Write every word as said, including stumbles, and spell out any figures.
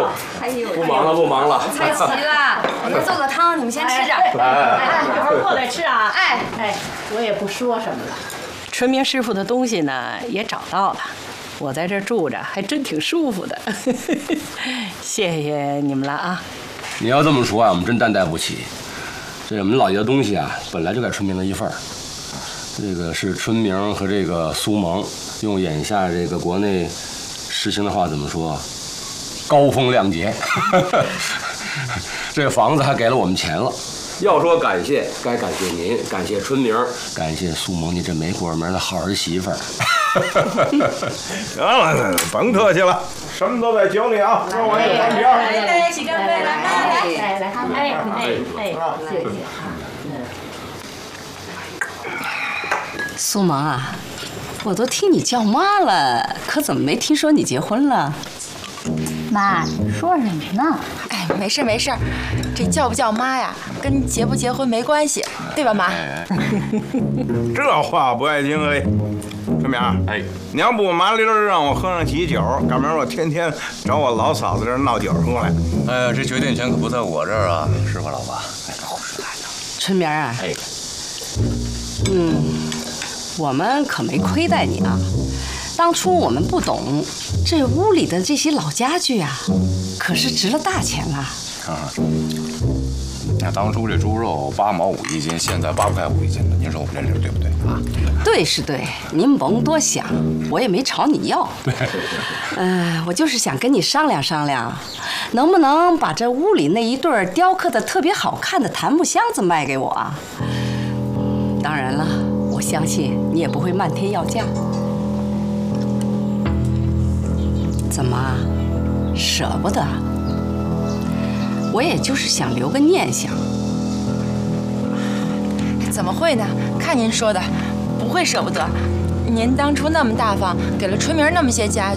呦，哎呦，不忙了不忙了， 菜齐了，我先做个汤，你们先吃着。 哎，哎，一会儿过来吃啊。 哎哎，我也不说什么了。 春明师傅的东西呢也找到了，我在这住着还真挺舒服的。谢谢你们了啊！ 你要这么说啊，我们真担待不起。这我们老爷的东西啊，本来就该春明的一份儿。这个是春明和这个苏蒙用眼下这个国内实行的话怎么说？高风亮节。这房子还给了我们钱了。要说感谢，该感谢您，感谢春明，感谢苏蒙，你这没过门的好儿媳妇儿。 行了，甭客气了，什么都在酒里啊。跟我一翻边。 来，大家一起干杯！来，来，来，来，哎，哎，哎，谢谢。 苏蒙啊，我都听你叫妈了，可怎么没听说你结婚了？ 妈，说什么呢？ 哎，没事没事，这叫不叫妈呀，跟结不结婚没关系，对吧妈？ 这话不爱听哎。春明，哎，你要不麻溜儿让我喝上几酒，赶明儿我天天找我老嫂子这儿闹酒出来。 哎呀，这决定权可不在我这儿啊，是吧，老爸？哎，胡说八道。 春明啊， 哎， 嗯，我们可没亏待你啊。当初我们不懂，这屋里的这些老家具啊，可是值了大钱了。 看看，那当初这猪肉八毛五一斤，现在八块五一斤的，您说我们这理儿对不对啊？ 对是对，您甭多想，我也没朝你要。 对， 嗯、呃，我就是想跟你商量商量，能不能把这屋里那一对雕刻的特别好看的檀木箱子卖给我啊？当然了，我相信你也不会漫天要价。怎么，舍不得？我也就是想留个念想。 怎么会呢？看您说的，不会舍不得。您当初那么大方，给了春明那么些家